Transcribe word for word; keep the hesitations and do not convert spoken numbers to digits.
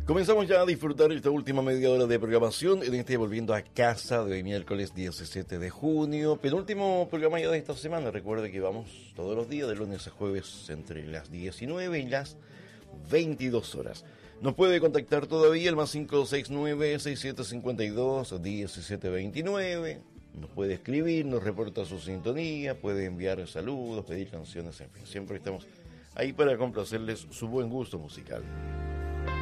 Comenzamos ya a disfrutar esta última media hora de programación en este Volviendo a Casa de hoy miércoles diecisiete de junio, penúltimo programa ya de esta semana. Recuerde que vamos todos los días de lunes a jueves entre las diecinueve y las veintidós horas. Nos puede contactar todavía el más cinco seis nueve, seis siete cinco dos, diecisiete veintinueve. Nos puede escribir, nos reporta su sintonía, puede enviar saludos, pedir canciones, en fin, siempre estamos ahí para complacerles su buen gusto musical.